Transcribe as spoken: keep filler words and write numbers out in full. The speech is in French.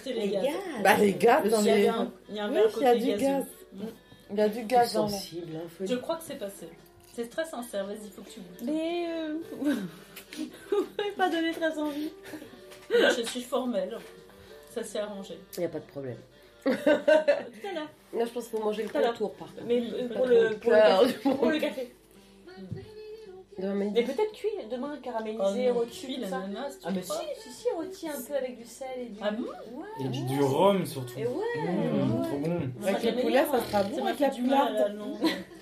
tester les, Les gaz. gaz. Bah les gaz Il dans y, les... a un, il y a un Oui, verre il y a côté du gazeux. gaz. Il y a du gaz dans le... sensible, hein, faut Je crois que c'est passé. C'est très sincère, vas-y, faut que tu goûtes. Mais euh... vous m'avez pas donné très envie. Moi, je suis formelle. Ça s'est arrangé. Il n'y a pas de problème. Tout à l'heure. Là, je pense qu'il faut manger le Alors. contour par contre. Mais Oui, euh, pas pour, trop le, de pour, le cœur. café, pour le café. Non, mais... Mais peut-être cuit demain, caramélisé, Oh non, rôti, cuit tout ça. l'ananas, tu Ah mais crois si, si, si, rôti un peu avec du sel et du... Ah bon Ouais, Et du, ouais. du rhum surtout. Et ouais, Mmh, ouais. trop bon. Avec le poulet, ça sera bon Ça m'a avec fait la du mal à la poularde. langue.